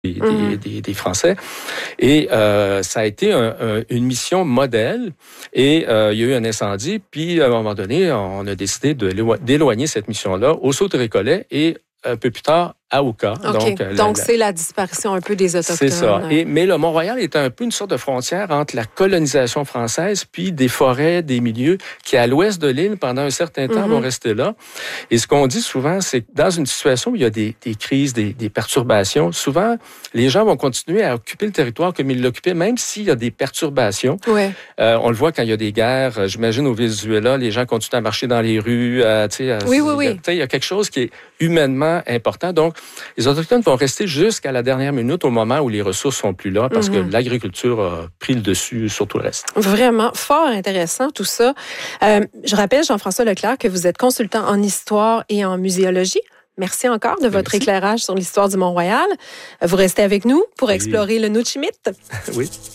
des Français. Et ça a été une mission modèle. Et il y a eu un incendie. Puis, à un moment donné, on a décidé d'éloigner cette mission-là au Sault-Récollet et un peu plus tard à Oka. Okay. Donc, c'est la disparition un peu des Autochtones. C'est ça. Mais le Mont-Royal était un peu une sorte de frontière entre la colonisation française puis des forêts, des milieux qui, à l'ouest de l'île, pendant un certain temps, vont rester là. Et ce qu'on dit souvent, c'est que dans une situation où il y a des crises, des perturbations, souvent, les gens vont continuer à occuper le territoire comme ils l'occupaient, même s'il y a des perturbations. Ouais. On le voit quand il y a des guerres. J'imagine au Venezuela, les gens continuent à marcher dans les rues. Oui. Il y a quelque chose qui est humainement important. Donc, les Autochtones vont rester jusqu'à la dernière minute, au moment où les ressources sont plus là, parce que l'agriculture a pris le dessus sur tout le reste. Vraiment, fort intéressant tout ça. Je rappelle, Jean-François Leclerc, que vous êtes consultant en histoire et en muséologie. Merci encore de votre éclairage sur l'histoire du Mont-Royal. Vous restez avec nous pour explorer le Nuu-Chimit. Oui.